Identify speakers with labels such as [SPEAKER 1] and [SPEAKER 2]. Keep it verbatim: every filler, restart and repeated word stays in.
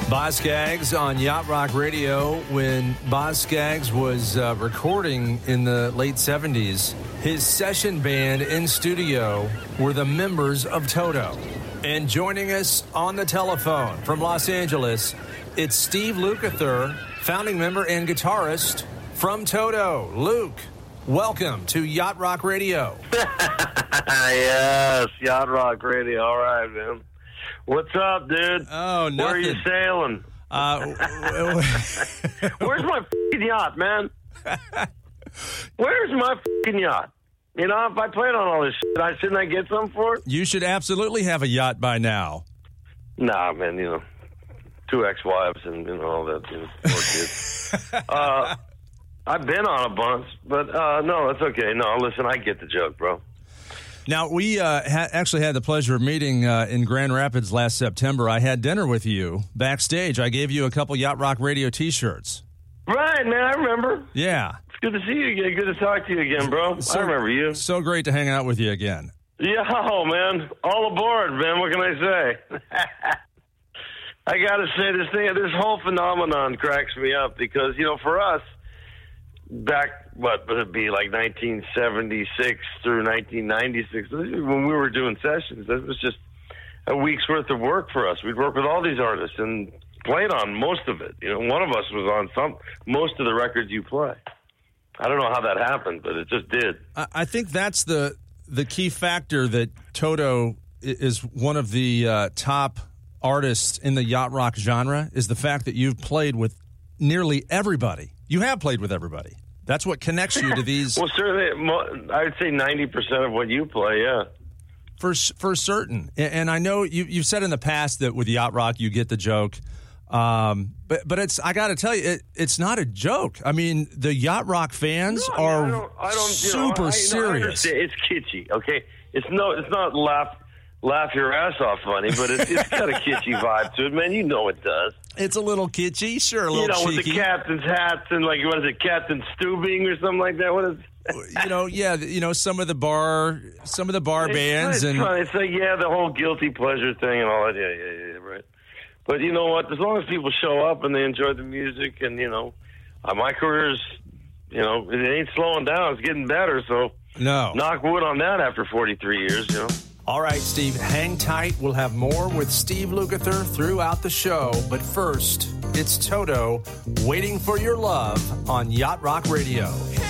[SPEAKER 1] Boz Scaggs on Yacht Rock Radio. When Boz Scaggs was uh, recording in the late seventies, his session band in studio were the members of Toto. And joining us on the telephone from Los Angeles, it's Steve Lukather, founding member and guitarist from Toto. Luke, welcome to Yacht Rock Radio.
[SPEAKER 2] Yes, Yacht Rock Radio. All right, man. What's up, dude?
[SPEAKER 1] Oh, nothing.
[SPEAKER 2] Where are you sailing?
[SPEAKER 1] Uh,
[SPEAKER 2] Where's my f***ing yacht, man? Where's my f***ing yacht? You know, if I plan on all this shit, I shouldn't I get some for it?
[SPEAKER 1] You should absolutely have a yacht by now.
[SPEAKER 2] Nah, man, you know, two ex-wives and, you know, all that, you know, four kids. uh, I've been on a bunch, but uh, no, that's okay. No, listen, I get the joke, bro.
[SPEAKER 1] Now, we uh, ha- actually had the pleasure of meeting uh, in Grand Rapids last September. I had dinner with you backstage. I gave you a couple Yacht Rock Radio T-shirts.
[SPEAKER 2] Right, man, I remember.
[SPEAKER 1] Yeah.
[SPEAKER 2] It's good to see you again. Good to talk to you again, bro.
[SPEAKER 1] So,
[SPEAKER 2] I remember you.
[SPEAKER 1] So great to hang out with you again.
[SPEAKER 2] Yeah, oh, man. All aboard, man. What can I say? I got to say, this thing, this whole phenomenon cracks me up because, you know, for us, back, what would it be, like nineteen seventy-six through nineteen ninety-six, when we were doing sessions, that was just a week's worth of work for us. We'd work with all these artists and played on most of it. You know, one of us was on some, most of the records you play. I don't know how that happened, but it just did.
[SPEAKER 1] I think that's the the key factor that Toto is one of the uh, top artists in the yacht rock genre, is the fact that you've played with nearly everybody. You have played with everybody. That's what connects you to these.
[SPEAKER 2] Well, certainly, I would say ninety percent of what you play, yeah.
[SPEAKER 1] For for certain. And I know you, you've said in the past that with yacht rock you get the joke. Um, but but it's I got to tell you, it, it's not a joke. I mean, the yacht rock fans
[SPEAKER 2] no,
[SPEAKER 1] are
[SPEAKER 2] I don't, I don't,
[SPEAKER 1] super
[SPEAKER 2] you know, I,
[SPEAKER 1] serious.
[SPEAKER 2] I it's kitschy, okay? It's no, it's not laugh laugh your ass off funny, but it's, it's got a kitschy vibe to it, man. You know it does.
[SPEAKER 1] It's a little kitschy, sure, a little
[SPEAKER 2] you know,
[SPEAKER 1] cheeky.
[SPEAKER 2] with the captain's hats and like what is it, Captain Stubing or something like that? What is?
[SPEAKER 1] You know, yeah, you know, some of the bar, some of the bar
[SPEAKER 2] it's,
[SPEAKER 1] bands,
[SPEAKER 2] it's
[SPEAKER 1] and
[SPEAKER 2] fun. It's like yeah, the whole guilty pleasure thing and all that. Yeah, yeah, yeah, right. But you know what? As long as people show up and they enjoy the music, and you know, uh, my career's, you know, it ain't slowing down. It's getting better. So
[SPEAKER 1] no,
[SPEAKER 2] knock wood on that after forty-three years. You know.
[SPEAKER 1] All right, Steve, hang tight. We'll have more with Steve Lukather throughout the show. But first, it's Toto, Waiting for Your Love on Yacht Rock Radio.